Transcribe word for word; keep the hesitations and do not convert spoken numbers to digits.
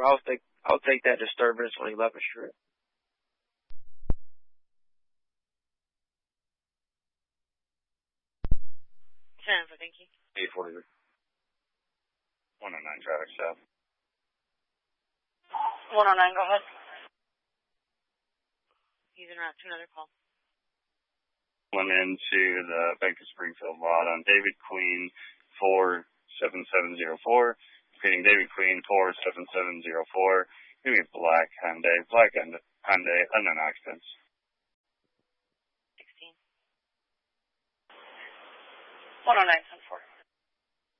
I'll take I'll take that disturbance on eleventh Street. ten, thank you. eight forty-three. one oh nine traffic stop. one oh nine, go ahead. He's en route to another call. Went into the Bank of Springfield lot on David Queen, four seven seven zero four. Repeating, David Queen, four seven seven zero four. Give me black Hyundai, black Hyundai, unknown occupants. sixteen. one oh nine, ten four.